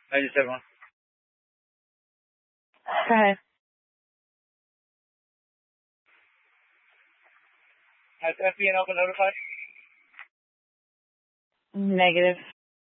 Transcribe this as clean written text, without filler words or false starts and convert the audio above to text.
I just had one. Hi. Has FBN Alpha notified? Negative.